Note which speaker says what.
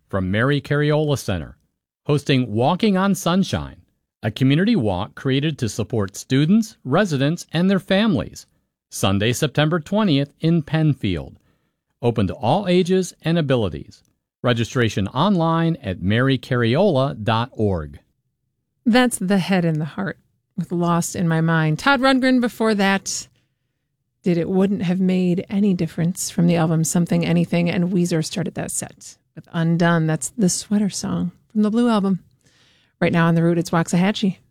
Speaker 1: from Mary Cariola Center, hosting Walking on Sunshine, a community walk created to support students, residents, and their families. Sunday, September 20th in Penfield. Open to all ages and abilities. Registration online at marycariola.org.
Speaker 2: That's The Head and the Heart with Lost in My Mind. Todd Rundgren before that did It Wouldn't Have Made Any Difference from the album Something Anything, and Weezer started that set with Undone. That's the Sweater Song from the Blue Album. Right now on The Root, it's Waxahachie.